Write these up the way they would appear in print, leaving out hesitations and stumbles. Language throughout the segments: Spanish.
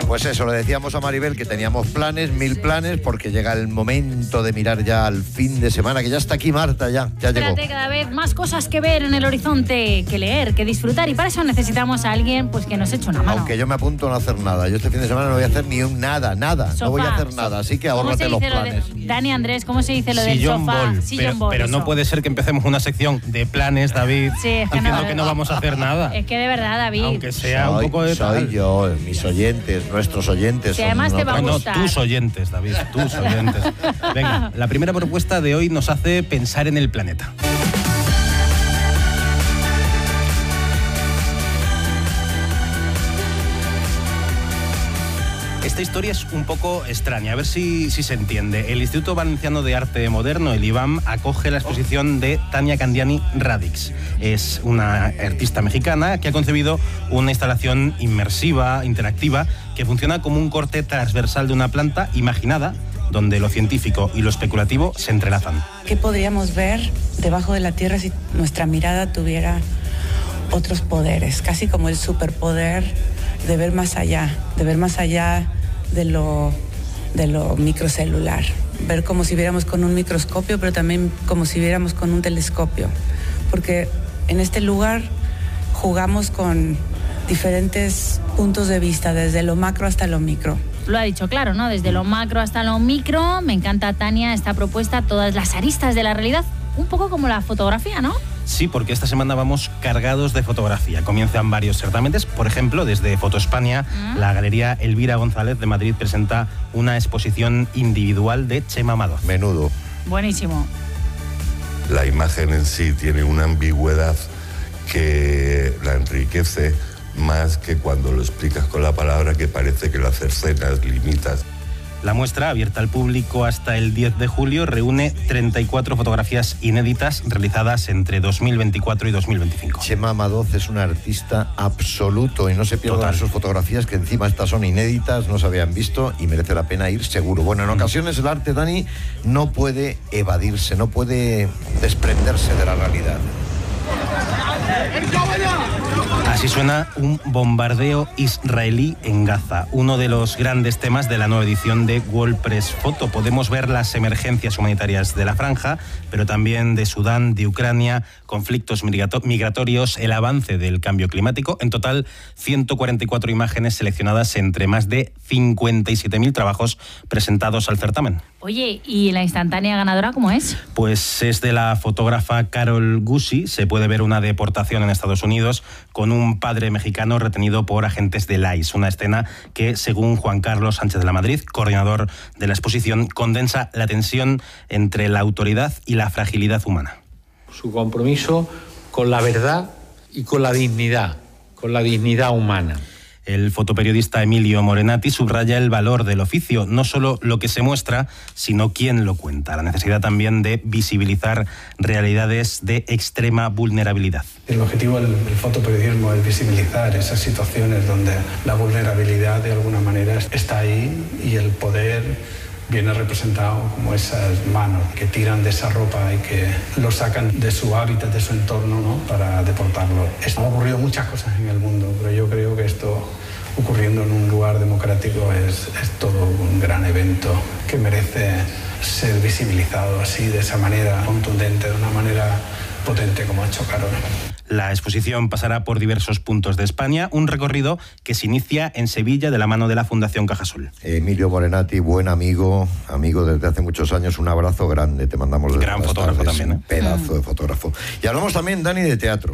Pues eso, le decíamos a Maribel que teníamos planes, 1000 planes, porque llega el momento de mirar ya al fin de semana, que ya está aquí Marta, ya llegó. Espérate, cada vez más cosas que ver en el horizonte, que leer, que disfrutar, y para eso necesitamos a alguien pues que nos eche una mano. Aunque yo me apunto a no hacer nada. Yo este fin de semana no voy a hacer ni un nada. Sofá. No voy a hacer nada, así que ahórrate los planes. Dani Andrés, ¿cómo se dice lo del sofá? Sillón ball. Pero no puede ser que empecemos una sección de planes, David, sí, es que diciendo que no vamos a hacer nada. Es que de verdad, David. Aunque sea un poco de soy yo, mis oyentes, nuestros oyentes. Si además te va a gustar. No, tus oyentes, David, tus oyentes. Venga, la primera propuesta de hoy nos hace pensar en el planeta. Esta historia es un poco extraña, a ver si se entiende. El Instituto Valenciano de Arte Moderno, el IVAM, acoge la exposición de Tania Candiani Radix. Es una artista mexicana que ha concebido una instalación inmersiva, interactiva, que funciona como un corte transversal de una planta imaginada, donde lo científico y lo especulativo se entrelazan. ¿Qué podríamos ver debajo de la tierra si nuestra mirada tuviera otros poderes? Casi como el superpoder de ver más allá de lo microcelular. Ver como si viéramos con un microscopio, pero también como si viéramos con un telescopio. Porque en este lugar jugamos con diferentes puntos de vista, desde lo macro hasta lo micro. Lo ha dicho claro, ¿no? Desde lo macro hasta lo micro. Me encanta, Tania, esta propuesta, todas las aristas de la realidad, un poco como la fotografía, ¿no? Sí, porque esta semana vamos cargados de fotografía. Comienzan varios certámenes. Por ejemplo, desde Foto España, la Galería Elvira González de Madrid presenta una exposición individual de Chema Madoz. Menudo. Buenísimo. La imagen en sí tiene una ambigüedad que la enriquece más que cuando lo explicas con la palabra, que parece que lo cercenas, limitas. La muestra, abierta al público hasta el 10 de julio, reúne 34 fotografías inéditas realizadas entre 2024 y 2025. Chema Madoz es un artista absoluto y no se pierdan sus fotografías, que encima estas son inéditas, no se habían visto y merece la pena ir seguro. Bueno, en ocasiones el arte, Dani, no puede evadirse, no puede desprenderse de la realidad. Así suena un bombardeo israelí en Gaza, uno de los grandes temas de la nueva edición de World Press Photo. Podemos ver las emergencias humanitarias de la franja, pero también de Sudán, de Ucrania, conflictos migratorios, el avance del cambio climático. En total, 144 imágenes seleccionadas entre más de 57.000 trabajos presentados al certamen. Oye, ¿y la instantánea ganadora cómo es? Pues es de la fotógrafa Carol Gusi. Se puede ver una deportación en Estados Unidos con un padre mexicano retenido por agentes del ICE. Una escena que, según Juan Carlos Sánchez de la Madrid, coordinador de la exposición, condensa la tensión entre la autoridad y la fragilidad humana. Su compromiso con la verdad y con la dignidad humana. El fotoperiodista Emilio Morenati subraya el valor del oficio, no solo lo que se muestra, sino quién lo cuenta. La necesidad también de visibilizar realidades de extrema vulnerabilidad. El objetivo del fotoperiodismo es visibilizar esas situaciones donde la vulnerabilidad de alguna manera está ahí y el poder viene representado como esas manos que tiran de esa ropa y que lo sacan de su hábitat, de su entorno, ¿no?, para deportarlo. Han ocurrido muchas cosas en el mundo, pero yo creo que esto, ocurriendo en un lugar democrático, es todo un gran evento que merece ser visibilizado así, de esa manera contundente, de una manera potente como ha hecho Carol. La exposición pasará por diversos puntos de España, un recorrido que se inicia en Sevilla de la mano de la Fundación Cajasol. Emilio Morenati, buen amigo desde hace muchos años, un abrazo grande, te mandamos desde gran fotógrafo tardes, también, ¿eh? Un pedazo de fotógrafo. Y hablamos también, Dani, de teatro.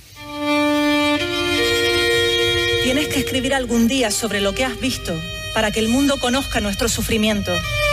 Tienes que escribir algún día sobre lo que has visto, para que el mundo conozca nuestro sufrimiento.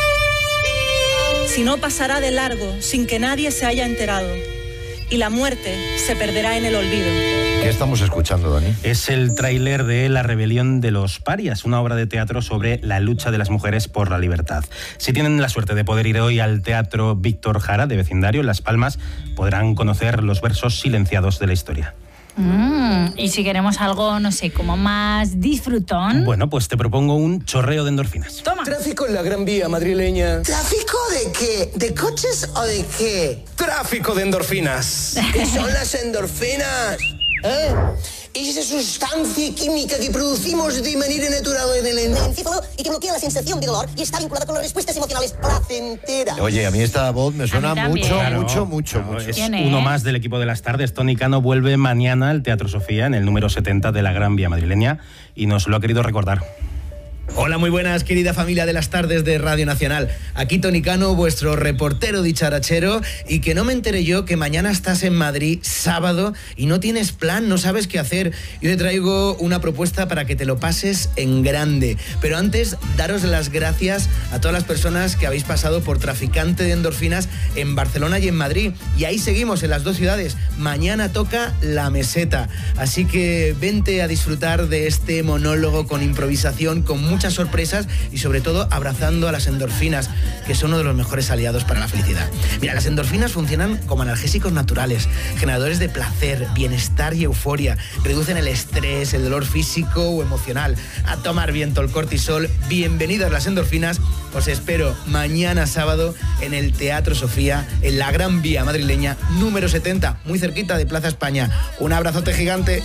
Si no, pasará de largo, sin que nadie se haya enterado. Y la muerte se perderá en el olvido. ¿Qué estamos escuchando, Dani? Es el tráiler de La rebelión de los parias, una obra de teatro sobre la lucha de las mujeres por la libertad. Si tienen la suerte de poder ir hoy al Teatro Víctor Jara de Vecindario, en Las Palmas, podrán conocer los versos silenciados de la historia. Y si queremos algo, no sé, como más disfrutón. Bueno, pues te propongo un chorreo de endorfinas. Toma. Tráfico en la Gran Vía madrileña. ¿Tráfico de qué? ¿De coches o de qué? Tráfico de endorfinas. ¿Qué son las endorfinas? esa sustancia química que producimos de manera natural en el encéfalo y que bloquea la sensación de dolor y está vinculada con las respuestas emocionales placenteras. Oye, a mí esta voz me suena mucho. Es uno más del equipo de las tardes. Tony Cano vuelve mañana al Teatro Sofía en el número 70 de la Gran Vía madrileña y nos lo ha querido recordar. Hola, muy buenas, querida familia de las tardes de Radio Nacional. Aquí Tony Cano, vuestro reportero dicharachero, y que no me enteré yo que mañana estás en Madrid, sábado, y no tienes plan, no sabes qué hacer. Yo te traigo una propuesta para que te lo pases en grande. Pero antes, daros las gracias a todas las personas que habéis pasado por Traficante de Endorfinas en Barcelona y en Madrid. Y ahí seguimos, en las dos ciudades. Mañana toca La Meseta. Así que vente a disfrutar de este monólogo con improvisación, con muchas sorpresas y sobre todo abrazando a las endorfinas, que son uno de los mejores aliados para la felicidad. Mira, las endorfinas funcionan como analgésicos naturales, generadores de placer, bienestar y euforia, reducen el estrés, el dolor físico o emocional. A tomar viento el cortisol. Bienvenidas las endorfinas. Os espero mañana sábado en el Teatro Sofía, en la Gran Vía madrileña número 70, muy cerquita de Plaza España. Un abrazote gigante.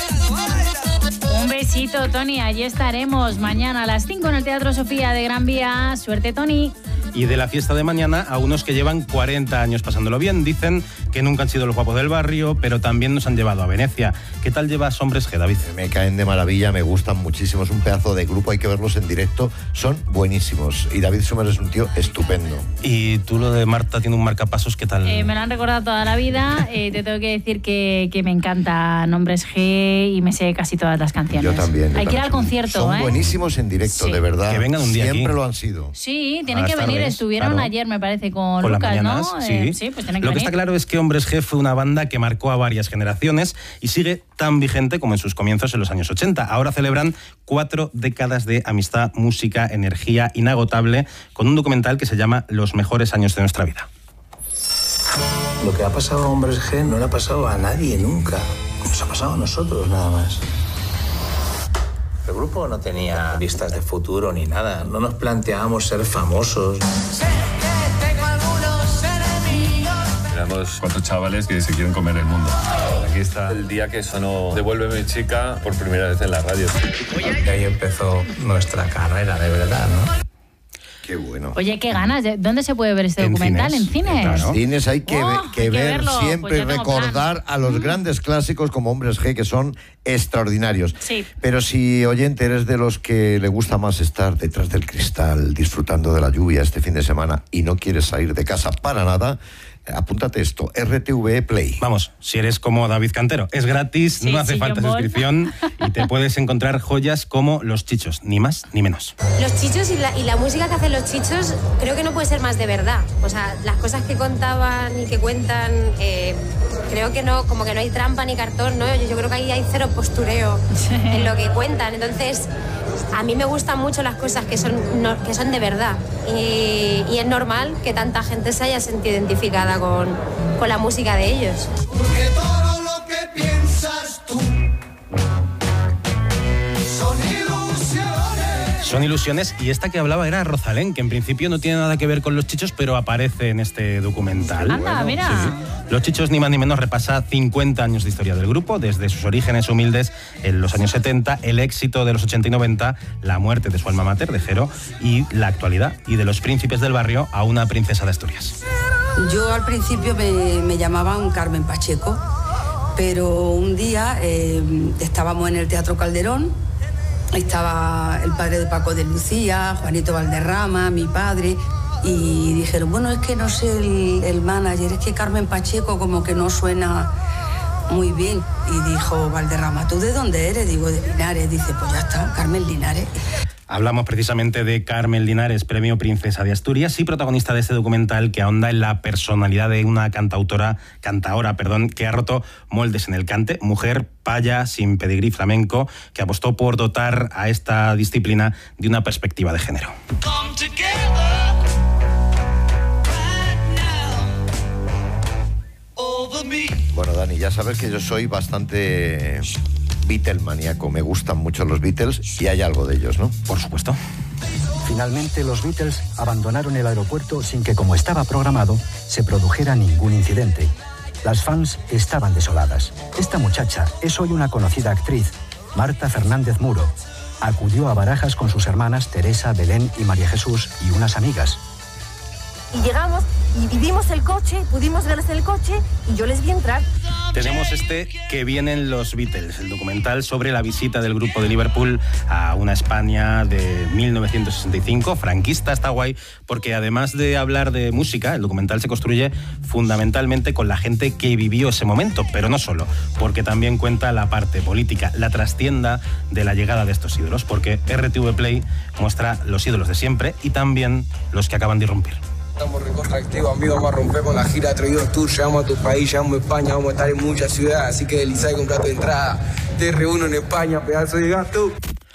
Un besito, Tony. Allí estaremos mañana a las 5 en el Teatro Sofía de Gran Vía. Suerte, Tony. Y de la fiesta de mañana a unos que llevan 40 años pasándolo bien. Dicen que nunca han sido los guapos del barrio, pero también nos han llevado a Venecia. ¿Qué tal llevas Hombres G, David? Me caen de maravilla, me gustan muchísimo. Es un pedazo de grupo, hay que verlos en directo. Son buenísimos. Y David Summers es un tío estupendo. Y tú, lo de Marta tiene un marcapasos, ¿qué tal? Me lo han recordado toda la vida. Te tengo que decir que me encantan Hombres G y me sé casi todas las canciones. Yo también. Hay que ir al concierto, Son buenísimos en directo, de verdad. Que vengan un día Siempre aquí. Lo han sido. Sí, tienen que venir. Estuvieron ayer, me parece, con por Lucas, mañanas, ¿no? Sí. Pues tienen que Lo que venir. está claro es que Hombres G fue una banda que marcó a varias generaciones y sigue tan vigente como en sus comienzos en los años 80. Ahora celebran 4 décadas de amistad, música, energía inagotable, con un documental que se llama Los mejores años de nuestra vida. Lo que ha pasado a Hombres G no le ha pasado a nadie nunca. Nos ha pasado a nosotros nada más. El grupo no tenía vistas de futuro ni nada. No nos planteábamos ser famosos. Éramos 4 chavales que se quieren comer el mundo. Aquí está el día que sonó Devuélveme chica por primera vez en la radio. Y ahí empezó nuestra carrera de verdad, ¿no? Qué bueno. Oye, qué ganas. ¿Dónde se puede ver este documental? ¿En cines? En los cines hay que, hay que ver verlo. siempre Pues y yo tengo recordar a los grandes clásicos como Hombres G, que son extraordinarios. Sí. Pero si, oyente, eres de los que le gusta más estar detrás del cristal, disfrutando de la lluvia este fin de semana y no quieres salir de casa para nada, apúntate esto, RTV Play. Vamos, si eres como David Cantero, es gratis, Sí, no hace sí, falta John Ball. suscripción y te puedes encontrar joyas como Los Chichos, ni más ni menos. Los Chichos y la música que hacen los Chichos creo que no puede ser más de verdad. O sea, las cosas que contaban y que cuentan, creo que no, como que no hay trampa ni cartón, ¿no? Yo creo que ahí hay cero postureo en lo que cuentan. Entonces, a mí me gustan mucho las cosas que son de verdad. Y es normal que tanta gente se haya sentido identificada con la música de ellos. Porque todo lo que piensas tú son ilusiones. Son ilusiones y esta que hablaba era Rosalén, que en principio no tiene nada que ver con Los Chichos, pero aparece en este documental. Anda, mira. Sí. Los Chichos, ni más ni menos, repasa 50 años de historia del grupo, desde sus orígenes humildes en los años 70, el éxito de los 80 y 90, la muerte de su alma mater, de Jero, y la actualidad, y de los príncipes del barrio a una princesa de Asturias. Yo al principio me llamaban Carmen Pacheco, pero un día estábamos en el Teatro Calderón, estaba el padre de Paco de Lucía, Juanito Valderrama, mi padre, y dijeron, bueno, es que no sé el manager, es que Carmen Pacheco como que no suena muy bien. Y dijo Valderrama, ¿tú de dónde eres? Digo, de Linares. Dice, pues ya está, Carmen Linares. Hablamos precisamente de Carmen Linares, premio Princesa de Asturias y protagonista de este documental que ahonda en la personalidad de una cantaora, que ha roto moldes en el cante, mujer paya sin pedigrí flamenco, que apostó por dotar a esta disciplina de una perspectiva de género. Bueno, Dani, ya sabes que yo soy bastante Beatlemaníaco. Me gustan mucho los Beatles y hay algo de ellos, ¿no? Por supuesto. Finalmente, los Beatles abandonaron el aeropuerto sin que, como estaba programado, se produjera ningún incidente. Las fans estaban desoladas. Esta muchacha es hoy una conocida actriz, Marta Fernández Muro. Acudió a Barajas con sus hermanas Teresa, Belén y María Jesús y unas amigas. Y llegamos y vimos el coche, pudimos verles en el coche y yo les vi entrar. Tenemos Que vienen los Beatles, el documental sobre la visita del grupo de Liverpool a una España de 1965, franquista. Está guay porque además de hablar de música, el documental se construye fundamentalmente con la gente que vivió ese momento, pero no solo, porque también cuenta la parte política, la trastienda de la llegada de estos ídolos, porque RTV Play muestra los ídolos de siempre y también los que acaban de irrumpir. Estamos recontra activos, amigos, vamos a romper con la gira Traídos Tour, llegamos a tu país, llegamos a España, vamos a estar en muchas ciudades, así que Elisa, compra tu entrada, TR1 en España, pedazo de gato.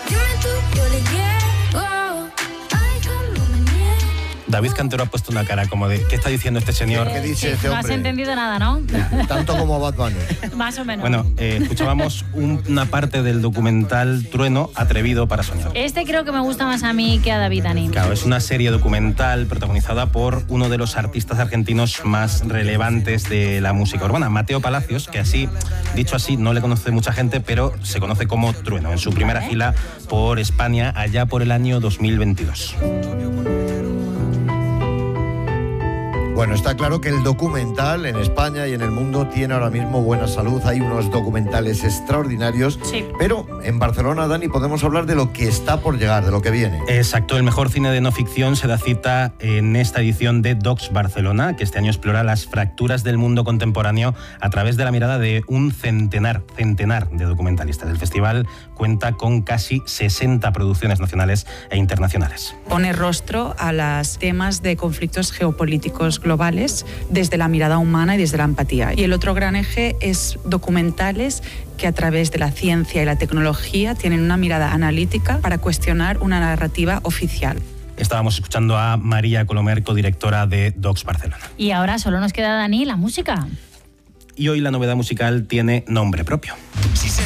David Cantero ha puesto una cara como de ¿qué está diciendo este señor? ¿Qué dice este No hombre? has entendido nada, ¿no? Tanto como Bad Bunny. Más o menos. Bueno, escuchábamos una parte del documental Trueno, atrevido para soñar. Este creo que me gusta más a mí que a David, Dani. Claro, es una serie documental protagonizada por uno de los artistas argentinos más relevantes de la música urbana, Mateo Palacios, que así, dicho así, no le conoce mucha gente, pero se conoce como Trueno, en su primera gira por España allá por el año 2022. Bueno, está claro que el documental en España y en el mundo tiene ahora mismo buena salud. Hay unos documentales extraordinarios. Sí. Pero en Barcelona, Dani, podemos hablar de lo que está por llegar, de lo que viene. Exacto, el mejor cine de no ficción se da cita en esta edición de Docs Barcelona, que este año explora las fracturas del mundo contemporáneo a través de la mirada de un centenar de documentalistas. El festival cuenta con casi 60 producciones nacionales e internacionales. Pone rostro a los temas de conflictos geopolíticos globales desde la mirada humana y desde la empatía. Y el otro gran eje es documentales que a través de la ciencia y la tecnología tienen una mirada analítica para cuestionar una narrativa oficial. Estábamos escuchando a María Colomer, codirectora de Docs Barcelona. Y ahora solo nos queda, Dani, la música. Y hoy la novedad musical tiene nombre propio. Si se